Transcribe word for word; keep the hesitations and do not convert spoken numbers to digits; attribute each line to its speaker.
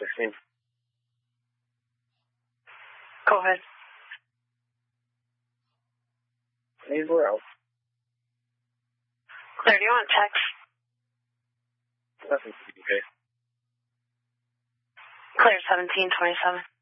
Speaker 1: sixteen.
Speaker 2: Go ahead.
Speaker 1: Anywhere else?
Speaker 2: Claire, do you want text?
Speaker 1: Nothing. Okay.
Speaker 2: Claire, seventeen twenty-seven.